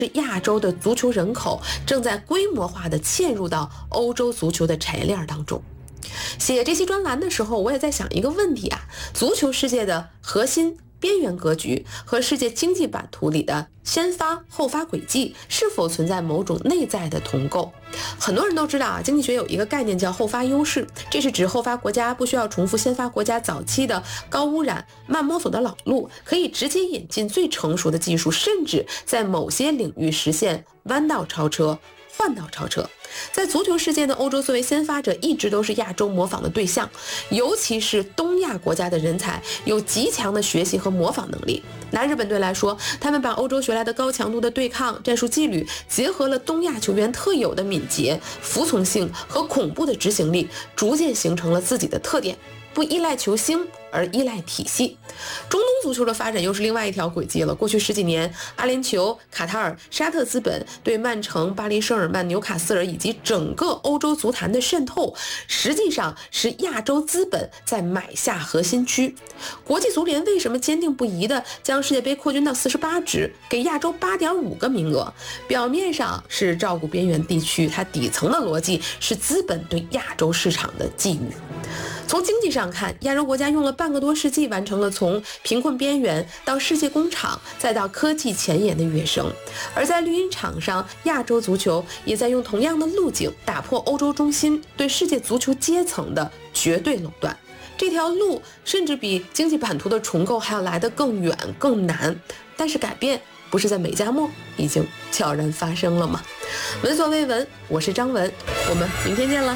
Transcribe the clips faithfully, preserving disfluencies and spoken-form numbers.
是亚洲的足球人口正在规模化的嵌入到欧洲足球的产业链当中。写这期专栏的时候，我也在想一个问题啊，足球世界的核心边缘格局和世界经济版图里的先发后发轨迹是否存在某种内在的同构。很多人都知道啊，经济学有一个概念叫后发优势，这是指后发国家不需要重复先发国家早期的高污染慢摸索的老路，可以直接引进最成熟的技术，甚至在某些领域实现弯道超车换道超车。在足球世界呢，欧洲作为先发者一直都是亚洲模仿的对象，尤其是东亚国家的人才有极强的学习和模仿能力。拿日本队来说，他们把欧洲学来的高强度的对抗战术纪律结合了东亚球员特有的敏捷、服从性和恐怖的执行力，逐渐形成了自己的特点，不依赖球星而依赖体系。中东足球的发展又是另外一条轨迹了。过去十几年，阿联酋、卡塔尔、沙特资本对曼城、巴黎圣日耳曼、纽卡斯尔以及整个欧洲足坛的渗透，实际上是亚洲资本在买下核心区。国际足联为什么坚定不移地将世界杯扩军到四十八支，给亚洲 八点五个名额？表面上是照顾边缘地区，它底层的逻辑是资本对亚洲市场的觊觎。从经济上看，亚洲国家用了半个多世纪完成了从贫困边缘到世界工厂再到科技前沿的跃升，而在绿茵场上，亚洲足球也在用同样的路径打破欧洲中心对世界足球阶层的绝对垄断。这条路甚至比经济版图的重构还要来得更远更难，但是改变不是在美加墨已经悄然发生了吗？闻所未闻，我是张文，我们明天见了。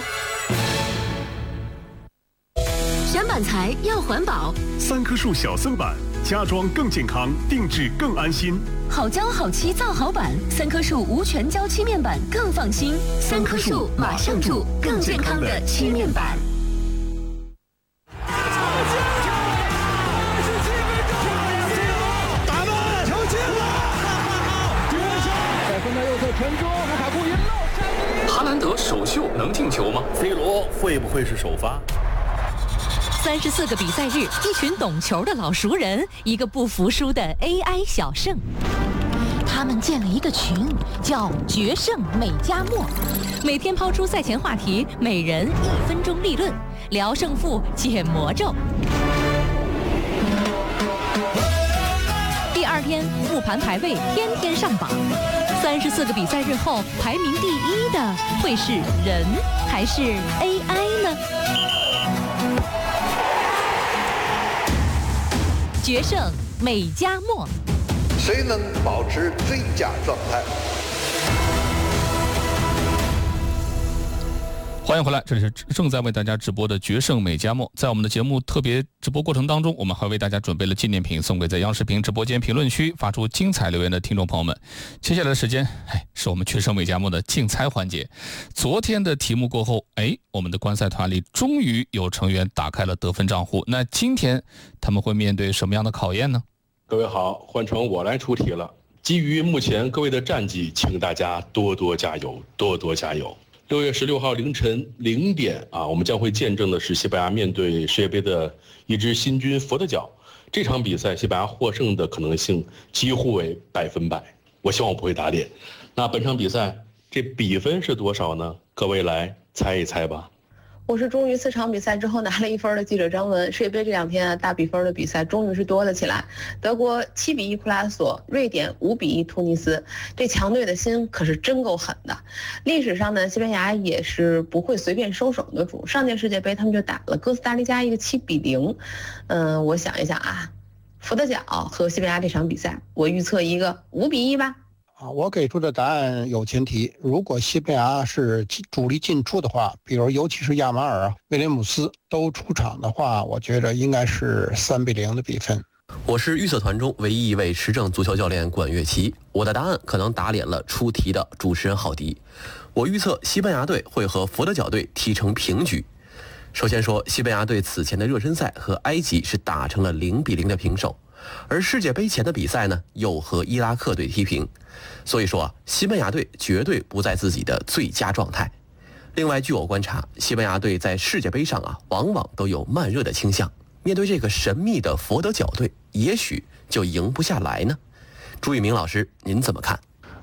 闪板材要环保， 三棵树小森板，家装更健康，定制更安心。 好胶好漆造好板，三棵树无全胶漆面板更放心。三棵树马上住更健康的漆面板。 打门，球进了！在分在右侧传中，卢卡库赢了。 哈兰德首秀能进球吗 ？C 罗会不会是首发？ 三十四个比赛日，一群懂球的老熟人，一个不服输的 A I 小胜。他们建了一个群，叫“决胜美加墨”，每天抛出赛前话题，每人一分钟立论，聊胜负，解魔咒。第二天复盘排位，天天上榜。三十四个比赛日后，排名第一的会是人还是 A I 呢？决胜美加墨， 谁能保持最佳状态？ 欢迎回来，这里是正在为大家直播的决胜美加墨。在我们的节目特别直播过程当中，我们还为大家准备了纪念品，送给在央视频直播间评论区发出精彩留言的听众朋友们。接下来的时间，哎，是我们决胜美加墨的竞猜环节。昨天的题目过后，哎，我们的观赛团里终于有成员打开了得分账户。那今天他们会面对什么样的考验呢？ 各位好，换成我来出题了。基于目前各位的战绩，请大家多多加油，多多加油。六月十六号凌晨零点啊，我们将会见证的是西班牙面对世界杯的一支新军佛得角。这场比赛，西班牙获胜的可能性几乎为百分百。我希望我不会打脸。那本场比赛这比分是多少呢？各位来猜一猜吧。 我是终于四场比赛之后拿了一分的记者张文。世界杯这两天啊，大比分的比赛终于是多了起来。德国七比一库拉索，瑞典五比一突尼斯，这强队的心可是真够狠的。历史上呢，西班牙也是不会随便收手的主。上届世界杯他们就打了哥斯达黎加一个七比零。嗯，我想一想啊，佛得角和西班牙这场比赛，我预测一个五比一吧。 啊，我给出的答案有前提，如果西班牙是主力进出的话，比如尤其是亚马尔、威廉姆斯都出场的话，我觉得应该是三比零的比分。 我是预测团中唯一一位持证足球教练管乐琪，我的答案可能打脸了出题的主持人郝迪。我预测西班牙队会和佛得角队踢成平局。首先说，西班牙队此前的热身赛和埃及是打成了零比零的平手，而世界杯前的比赛呢，又和伊拉克队踢平。所以说，西班牙队绝对不在自己的最佳状态。另外，据我观察，西班牙队在世界杯上啊，往往都有慢热的倾向。面对这个神秘的佛得角队，也许就赢不下来呢。朱一鸣老师，您怎么看？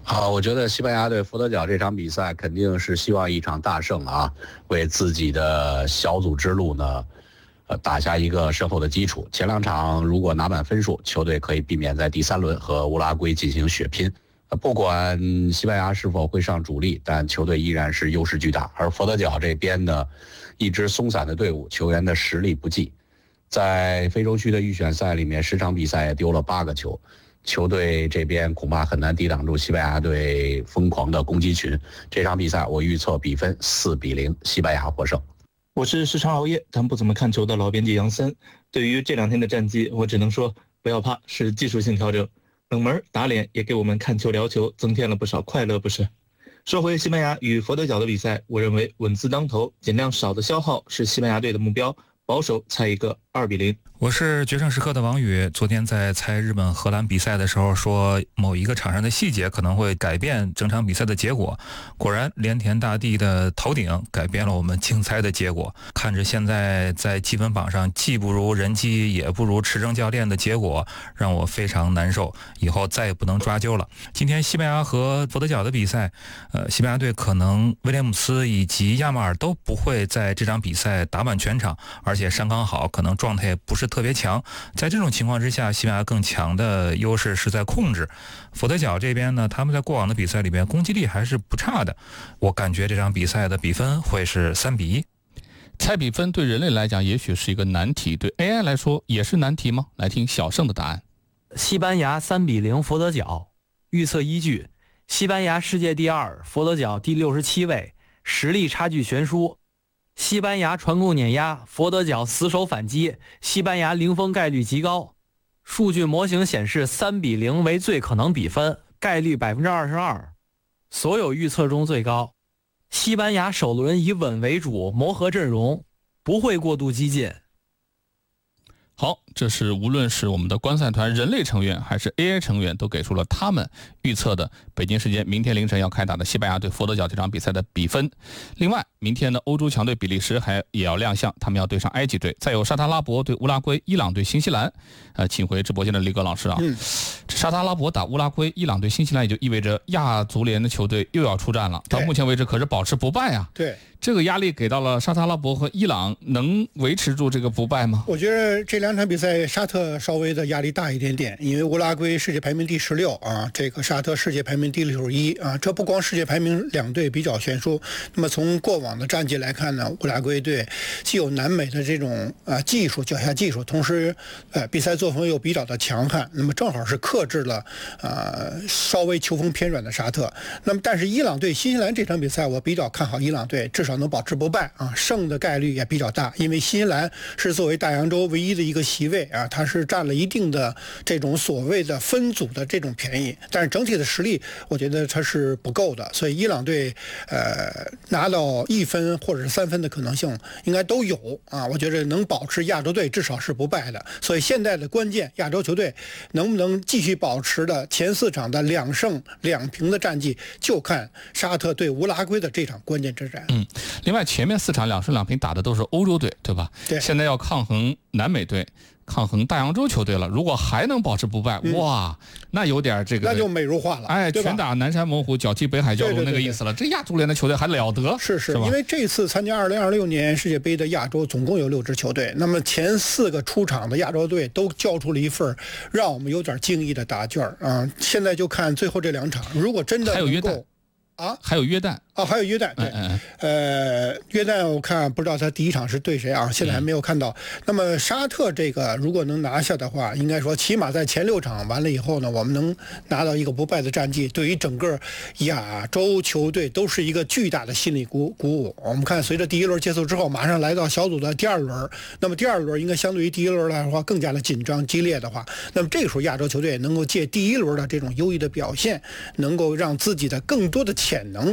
好，我觉得西班牙对佛得角这场比赛肯定是希望一场大胜啊，为自己的小组之路呢，呃，打下一个深厚的基础。前两场如果拿满分数，球队可以避免在第三轮和乌拉圭进行血拼。呃，不管西班牙是否会上主力，但球队依然是优势巨大。而佛得角这边呢，一支松散的队伍，球员的实力不济，在非洲区的预选赛里面，十场比赛也丢了八个球。球队这边恐怕很难抵挡住西班牙队疯狂的攻击群。这场比赛我预测比分四比零，西班牙获胜。 我是时常熬夜但不怎么看球的老编辑杨森。对于这两天的战绩，我只能说不要怕，是技术性调整。冷门打脸也给我们看球聊球增添了不少快乐，不是？说回西班牙与佛得角的比赛，我认为稳字当头，尽量少的消耗是西班牙队的目标，保守猜一个二比零。 我是决胜时刻的王宇，昨天在猜日本荷兰比赛的时候说某一个场上的细节可能会改变整场比赛的结果，果然连田大地的头顶改变了我们竞猜的结果。看着现在在积分榜上既不如人机也不如池正教练的结果，让我非常难受，以后再也不能抓阄了。今天西班牙和佛得角的比赛，呃，西班牙队可能威廉姆斯以及亚马尔都不会在这场比赛打满全场，而且上刚好可能状态也不是特别强。在这种情况之下，西班牙更强的优势是在控制。佛得角这边呢，他们在过往的比赛里边攻击力还是不差的。我感觉这场比赛的比分会是三比一。 猜比分对人类来讲也许是一个难题，对 A I 来说也是难题吗？来听小盛的答案。 西班牙三比零佛得角。预测依据：西班牙世界第二，佛得角第六十七位，实力差距悬殊。西班牙传控碾压，佛得角死守反击，西班牙零封概率极高。数据模型显示三比零为最可能比分，概率 百分之二十二， 所有预测中最高。西班牙首轮以稳为主，磨合阵容，不会过度激进。 好，这是无论是我们的观赛团人类成员还是 A I 成员都给出了他们预测的北京时间明天凌晨要开打的西班牙对佛得角这场比赛的比分。另外明天的欧洲强队比利时还也要亮相，他们要对上埃及队，再有沙特阿拉伯对乌拉圭，伊朗对新西兰。呃，请回直播间的李戈老师啊，嗯，这沙特阿拉伯打乌拉圭，伊朗对新西兰，也就意味着亚足联的球队又要出战了。到目前为止可是保持不败啊。 对， 这个压力给到了沙特阿拉伯和伊朗，能维持住这个不败吗？ 我觉得这两场比赛沙特稍微的压力大一点点，因为乌拉圭世界排名第十六啊，这个沙特世界排名第六十一啊，这不光世界排名两队比较悬殊，那么从过往的战绩来看呢，乌拉圭队既有南美的这种啊技术脚下技术，同时呃比赛作风又比较的强悍，那么正好是克制了呃稍微球风偏软的沙特。那么但是伊朗对新西兰这场比赛，我比较看好伊朗队，至少能保持不败啊，胜的概率也比较大，因为新西兰是作为大洋洲唯一的一个席位啊，它是占了一定的这种所谓的分组的这种便宜，但是整体的实力我觉得它是不够的，所以伊朗队呃拿到一分或者是三分的可能性应该都有啊，我觉得能保持亚洲队至少是不败的。所以现在的关键，亚洲球队能不能继续保持的前四场的两胜两平的战绩，就看沙特对乌拉圭的这场关键之战。 嗯，另外前面四场两胜两平打的都是欧洲队，对吧？ 对， 现在要抗衡南美队，抗衡大洋洲球队了。如果还能保持不败，嗯、哇，那有点这个， 那就美如画了。 哎，拳打南山猛虎，脚踢北海蛟龙那个意思了。这亚足联的球队还了得？ 是是， 是因为这次参加二零二六年世界杯的亚洲总共有六支球队，那么前四个出场的亚洲队都交出了一份让我们有点惊异的答卷啊。现在就看最后这两场，如果真的还有约旦啊， 还有约旦。 啊，还有约旦，对， 嗯嗯呃，约旦我看不知道他第一场是对谁啊，现在还没有看到。嗯、那么沙特这个如果能拿下的话，应该说起码在前六场完了以后呢，我们能拿到一个不败的战绩，对于整个亚洲球队都是一个巨大的心理鼓鼓舞。我们看随着第一轮结束之后，马上来到小组的第二轮，那么第二轮应该相对于第一轮来说更加的紧张激烈的话，那么这个时候亚洲球队能够借第一轮的这种优异的表现，能够让自己的更多的潜能啊。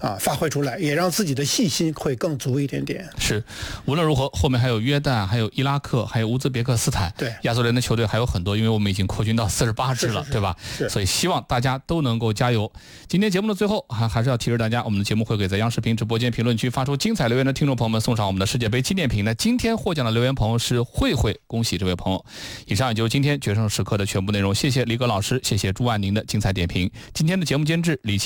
啊发挥出来，也让自己的信心会更足一点点。 是，无论如何，后面还有约旦，还有伊拉克，还有乌兹别克斯坦， 对， 亚洲联的球队还有很多，因为我们已经扩军到四十八支了， 是是是对吧？ 是， 所以希望大家都能够加油。今天节目的最后，还还是要提示大家，我们的节目会给在央视频直播间评论区发出精彩留言的听众朋友们送上我们的世界杯纪念品。那今天获奖的留言朋友是慧慧，恭喜这位朋友。以上也就是今天决胜时刻的全部内容，谢谢李葛老师，谢谢朱万宁的精彩点评。今天的节目监制李奇。